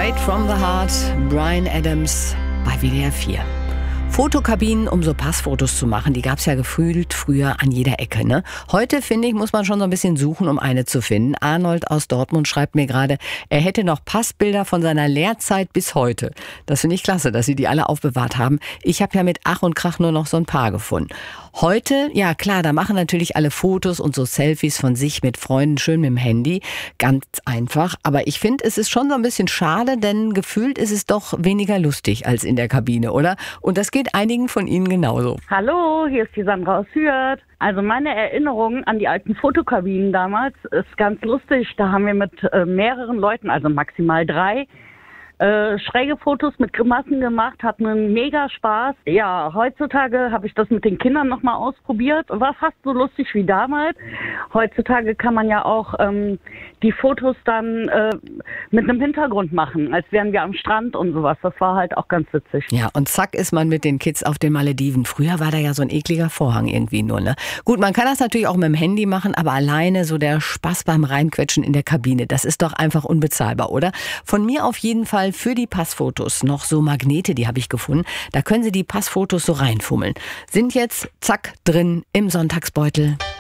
Straight from the Heart, Bryan Adams bei WDR 4. Fotokabinen, um so Passfotos zu machen, die gab es ja gefühlt früher an jeder Ecke, ne? Heute, finde ich, muss man schon so ein bisschen suchen, um eine zu finden. Arnold aus Dortmund schreibt mir gerade, er hätte noch Passbilder von seiner Lehrzeit bis heute. Das finde ich klasse, dass Sie die alle aufbewahrt haben. Ich habe ja mit Ach und Krach nur noch so ein paar gefunden. Heute, ja klar, da machen natürlich alle Fotos und so Selfies von sich mit Freunden schön mit dem Handy. Ganz einfach. Aber ich finde, es ist schon so ein bisschen schade, denn gefühlt ist es doch weniger lustig als in der Kabine, oder? Und das geht einigen von Ihnen genauso. Hallo, hier ist die Sandra aus Hürth. Also meine Erinnerung an die alten Fotokabinen damals ist ganz lustig. Da haben wir mit mehreren Leuten, also maximal 3, schräge Fotos mit Grimassen gemacht, hatten einen mega Spaß. Ja, heutzutage habe ich das mit den Kindern nochmal ausprobiert. War fast so lustig wie damals. Heutzutage kann man ja auch die Fotos dann mit einem Hintergrund machen, als wären wir am Strand und sowas. Das war halt auch ganz witzig. Ja, und zack ist man mit den Kids auf den Malediven. Früher war da ja so ein ekliger Vorhang irgendwie nur, ne? Gut, man kann das natürlich auch mit dem Handy machen, aber alleine so der Spaß beim Reinquetschen in der Kabine, das ist doch einfach unbezahlbar, oder? Von mir auf jeden Fall für die Passfotos noch so Magnete, die habe ich gefunden. Da können Sie die Passfotos so reinfummeln. Sind jetzt, zack, drin im Sonntagsbeutel.